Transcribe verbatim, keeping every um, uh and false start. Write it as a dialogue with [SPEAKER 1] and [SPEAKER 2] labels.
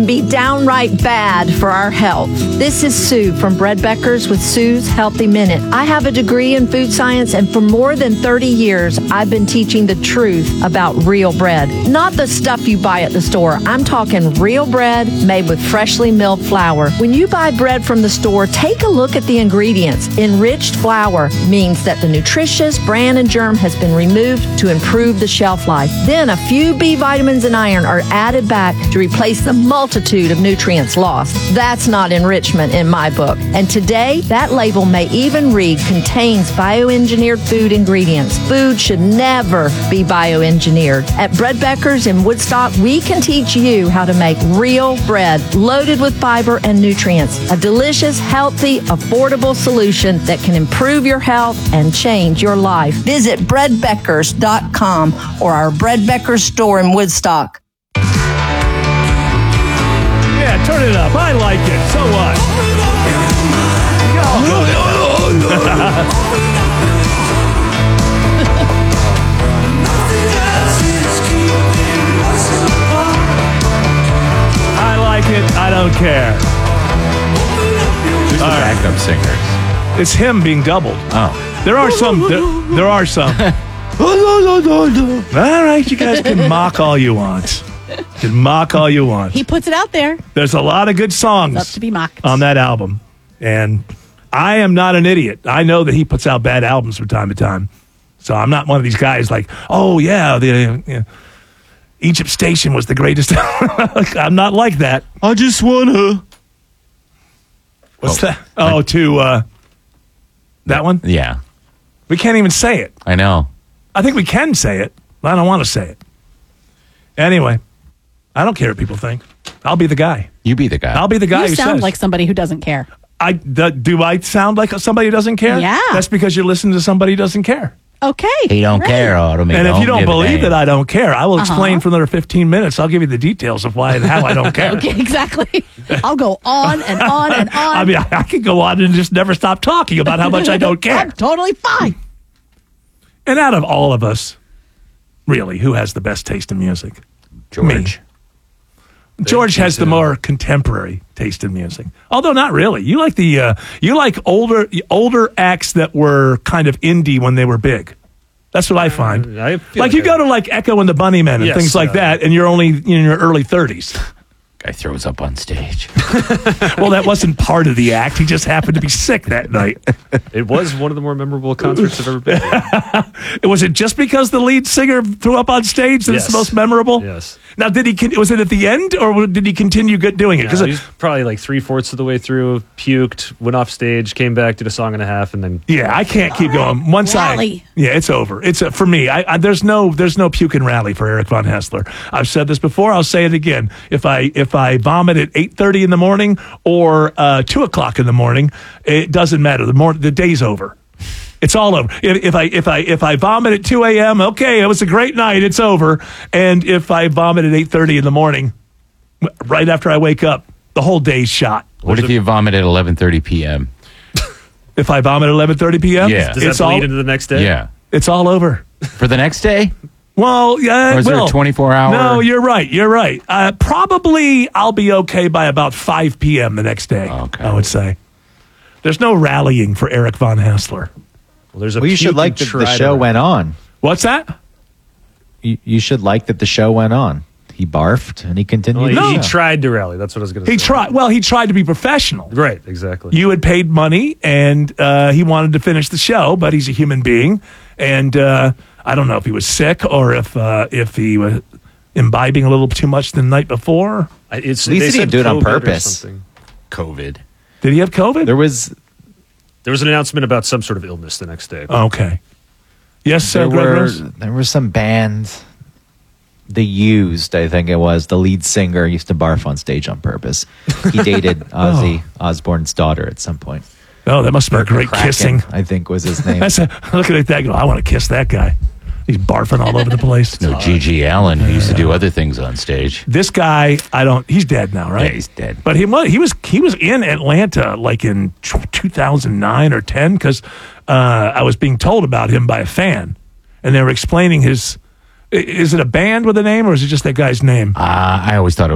[SPEAKER 1] Be downright bad for our health. This is Sue from Bread Beckers with Sue's Healthy Minute. I have a degree in food science, and for more than thirty years, I've been teaching the truth about real bread. Not the stuff you buy at the store. I'm talking real bread made with freshly milled flour. When you buy bread from the store, take a look at the ingredients. Enriched flour means that the nutritious bran and germ has been removed to improve the shelf life. Then a few B vitamins and iron are added back to replace the multitude of nutrients lost. That's not enrichment in my book. And today, that label may even read contains bioengineered food ingredients. Food should never be bioengineered. At Bread Beckers in Woodstock, we can teach you how to make real bread loaded with fiber and nutrients. A delicious, healthy, affordable solution that can improve your health and change your life. Visit bread beckers dot com or our Bread Beckers store in Woodstock.
[SPEAKER 2] Yeah, turn it up. I like it. So what? I like it. I don't care.
[SPEAKER 3] Who's the backup singers?
[SPEAKER 2] It's him being doubled.
[SPEAKER 3] Oh.
[SPEAKER 2] There are some. There, there are some. All right, you guys can mock all you want. You can mock all you want.
[SPEAKER 4] He puts it out there.
[SPEAKER 2] There's a lot of good songs
[SPEAKER 4] It's up to be mocked.
[SPEAKER 2] on that album. And I am not an idiot. I know that he puts out bad albums from time to time. So I'm not one of these guys like, oh, yeah, the you know, Egypt Station was the greatest. I'm not like that. I just want to. What's
[SPEAKER 3] Oh,
[SPEAKER 2] that? Oh, to uh, that one?
[SPEAKER 3] Yeah,
[SPEAKER 2] We can't even say it.
[SPEAKER 3] I know.
[SPEAKER 2] I think we can say it, but I don't want to say it. Anyway, I don't care what people think. I'll be the guy.
[SPEAKER 3] You be the guy.
[SPEAKER 2] I'll be the guy
[SPEAKER 4] You
[SPEAKER 2] who
[SPEAKER 4] sound
[SPEAKER 2] says.
[SPEAKER 4] like somebody who doesn't care.
[SPEAKER 2] I do, do I sound like somebody who doesn't care?
[SPEAKER 4] Yeah.
[SPEAKER 2] That's because you're listening to somebody who doesn't care.
[SPEAKER 4] Okay.
[SPEAKER 3] He don't
[SPEAKER 4] great.
[SPEAKER 3] care. Automate.
[SPEAKER 2] And if you don't believe that I don't care, I will
[SPEAKER 4] Uh-huh.
[SPEAKER 2] explain for another fifteen minutes. I'll give you the details of why and how I don't care.
[SPEAKER 4] Okay, exactly. I'll go on and on and on.
[SPEAKER 2] I mean, I, I could go on and just never stop talking about how much I don't care.
[SPEAKER 4] I'm totally fine.
[SPEAKER 2] And out of all of us, really, who has the best taste in music?
[SPEAKER 3] George.
[SPEAKER 2] Me. George has the more contemporary taste in music, although not really. You like the uh, you like older older acts that were kind of indie when they were big. That's what I find.
[SPEAKER 5] I feel
[SPEAKER 2] like
[SPEAKER 5] like
[SPEAKER 2] you
[SPEAKER 5] I-
[SPEAKER 2] go to like Echo and the Bunnymen and
[SPEAKER 5] Yes,
[SPEAKER 2] things like
[SPEAKER 5] uh,
[SPEAKER 2] that, and you're only in your early thirties.
[SPEAKER 3] Guy throws up on stage.
[SPEAKER 2] Well, that wasn't part of the act. He just happened to be sick that night.
[SPEAKER 5] It was one of the more memorable concerts I've ever been to.
[SPEAKER 2] Was it just because the lead singer threw up on stage that it's the
[SPEAKER 5] Yes.
[SPEAKER 2] most memorable?
[SPEAKER 5] Yes.
[SPEAKER 2] Now, did he? con- Was it at the end, or did he continue good doing it?
[SPEAKER 5] Because he's probably like three fourths of the way through, puked, went off stage, came back, did a song and a half, and then
[SPEAKER 2] yeah, I can't keep going. Once
[SPEAKER 4] Rally.
[SPEAKER 2] I, yeah, it's over. It's a, for me. I, I there's no there's no puke and rally for Eric Von Hassler. I've said this before. I'll say it again. If I if I vomit at eight thirty in the morning or uh, two o'clock in the morning, it doesn't matter. The more the day's over. It's all over. If, if I if I if I vomit at two a.m., okay, it was a great night. It's over. And if I vomit at eight thirty in the morning, right after I wake up, the whole day's shot.
[SPEAKER 3] What if you vomit at eleven thirty p.m.?
[SPEAKER 2] If I vomit at eleven thirty p.m.,
[SPEAKER 3] Yeah.
[SPEAKER 5] does
[SPEAKER 2] it's
[SPEAKER 5] that bleed
[SPEAKER 2] all
[SPEAKER 5] into the next day?
[SPEAKER 3] Yeah.
[SPEAKER 2] it's all over.
[SPEAKER 3] For the next day?
[SPEAKER 2] Well, yeah.
[SPEAKER 3] Or is there
[SPEAKER 2] well,
[SPEAKER 3] a twenty-four hour?
[SPEAKER 2] No, you're right. You're right. Uh, probably I'll be okay by about five p.m. the next day.
[SPEAKER 3] Okay.
[SPEAKER 2] I would say. There's no rallying for Eric Von Hassler.
[SPEAKER 5] Well, there's a
[SPEAKER 6] Well, you
[SPEAKER 5] puke
[SPEAKER 6] should like
[SPEAKER 5] and
[SPEAKER 6] that the
[SPEAKER 5] try
[SPEAKER 6] show
[SPEAKER 5] to-
[SPEAKER 6] went on.
[SPEAKER 2] What's that?
[SPEAKER 6] You, you should like that the show went on. He barfed and he continued.
[SPEAKER 5] Well, he,
[SPEAKER 6] the
[SPEAKER 5] he
[SPEAKER 6] show.
[SPEAKER 5] tried to rally. That's what I was going to
[SPEAKER 2] He
[SPEAKER 5] say.
[SPEAKER 2] tried. Well, he tried to be professional.
[SPEAKER 5] Right, exactly.
[SPEAKER 2] You had paid money, and uh, he wanted to finish the show, but he's a human being, and uh, I don't know if he was sick or if uh, if he was imbibing a little too much the night before.
[SPEAKER 5] I- it's,
[SPEAKER 6] At least
[SPEAKER 5] they
[SPEAKER 6] he
[SPEAKER 5] said
[SPEAKER 6] didn't do it on
[SPEAKER 5] COVID or
[SPEAKER 6] purpose.
[SPEAKER 5] something.
[SPEAKER 3] COVID.
[SPEAKER 2] Did he have COVID?
[SPEAKER 6] There was
[SPEAKER 5] There was an announcement about some sort of illness the next day.
[SPEAKER 2] Okay. Yes, sir.
[SPEAKER 6] there
[SPEAKER 2] Greg
[SPEAKER 6] were
[SPEAKER 2] Rose?
[SPEAKER 6] there were some bands. The Used, I think it was. The lead singer used to barf on stage on purpose. He dated Ozzy Osbourne's daughter at some point.
[SPEAKER 2] Oh, that must have been great
[SPEAKER 6] Kraken,
[SPEAKER 2] kissing.
[SPEAKER 6] I think was his name.
[SPEAKER 2] That's a, looking at that, go, I want to kiss that guy. He's barfing all over the place.
[SPEAKER 3] No, G G Allen, who used to do other things on stage.
[SPEAKER 2] This guy, I don't. He's dead now, right?
[SPEAKER 3] Yeah, he's dead.
[SPEAKER 2] But he was he was he was in Atlanta like in two thousand nine or ten because uh, I was being told about him by a fan, and they were explaining his. Is it a band with a name or is it just that guy's name?
[SPEAKER 3] Uh, I always thought it